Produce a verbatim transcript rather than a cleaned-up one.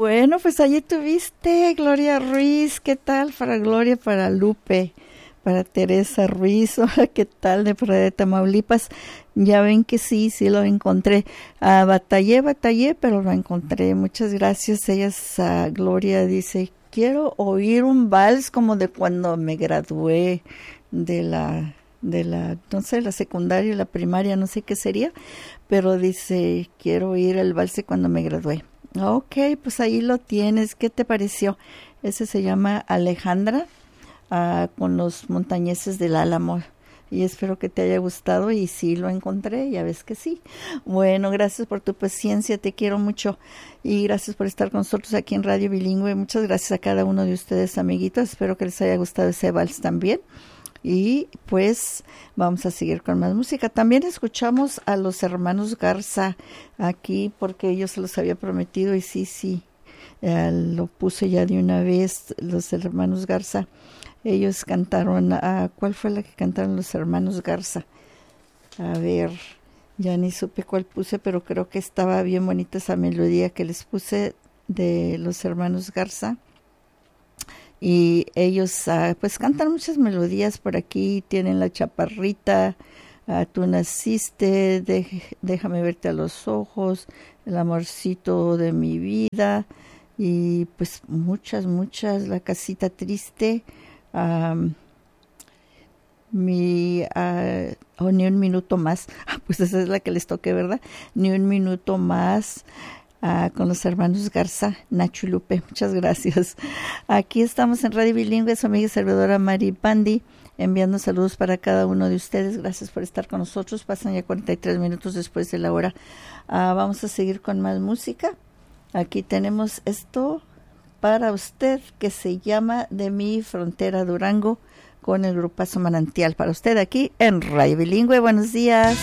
Bueno, pues allí tuviste Gloria Ruiz. ¿Qué tal? Para Gloria, para Lupe, para Teresa Ruiz. Hola, ¿qué tal? De por allá de Tamaulipas. Ya ven que sí, sí lo encontré. Ah, batallé, batallé, pero lo encontré. Muchas gracias. Ella, uh, Gloria, dice, quiero oír un vals como de cuando me gradué de la, de la, no sé, la secundaria, la primaria, no sé qué sería, pero dice, quiero oír el vals de cuando me gradué. Ok, pues ahí lo tienes. ¿Qué te pareció? Ese se llama Alejandra, uh, con los montañeses del Álamo. Y espero que te haya gustado, y sí lo encontré, ya ves que sí. Bueno, gracias por tu paciencia, te quiero mucho, y gracias por estar con nosotros aquí en Radio Bilingüe. Muchas gracias a cada uno de ustedes, amiguitos. Espero que les haya gustado ese vals también. Y pues vamos a seguir con más música. También escuchamos a los hermanos Garza aquí, porque ellos se los había prometido, y sí, sí, eh, lo puse ya de una vez, los hermanos Garza. Ellos cantaron, uh, ¿cuál fue la que cantaron los hermanos Garza? A ver, ya ni supe cuál puse, pero creo que estaba bien bonita esa melodía que les puse de los hermanos Garza. Y ellos uh, pues cantan muchas melodías por aquí. Tienen La Chaparrita, uh, Tú Naciste, de, Déjame Verte a los Ojos, El Amorcito de Mi Vida, y pues muchas, muchas, La Casita Triste, Um, mi uh, oh, Ni un minuto más. Pues esa es la que les toque, ¿verdad? Ni un minuto más, uh, con los hermanos Garza, Nacho y Lupe. Muchas gracias. Aquí estamos en Radio Bilingüe, su amiga y servidora Mari Pandi, enviando saludos para cada uno de ustedes. Gracias por estar con nosotros. Pasan ya cuarenta y tres minutos después de la hora. Uh, vamos a seguir con más música. Aquí tenemos esto para usted, que se llama De Mi Frontera Durango, con el grupazo Manantial, para usted aquí en Radio Bilingüe. Buenos días.